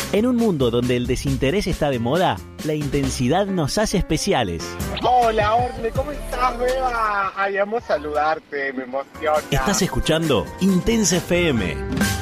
En un mundo donde el desinterés está de moda, la intensidad nos hace especiales. Hola, Orne, ¿cómo estás, Beba? Ay, amo saludarte, me emociona. Estás escuchando Intensa FM.